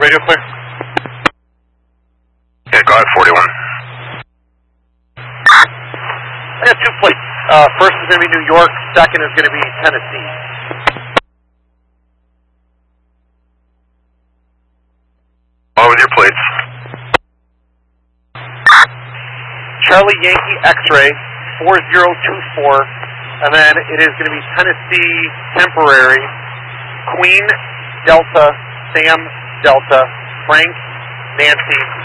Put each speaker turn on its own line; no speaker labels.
radio clear?
Yeah, go ahead, 41.
I got 2 plates. First is going to be New York, second is going to be Tennessee.
What was your plates?
Charlie Yankee X-ray 4024, and then it is going to be Tennessee temporary, Queen Delta Sam Delta Frank Nancy